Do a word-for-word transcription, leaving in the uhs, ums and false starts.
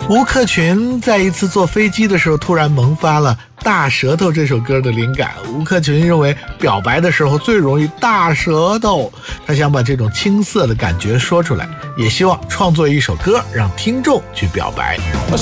吴克群在一次坐飞机的时候突然萌发了《大舌头》这首歌的灵感。吴克群认为表白的时候最容易大舌头，他想把这种青涩的感觉说出来，也希望创作一首歌让听众去表白。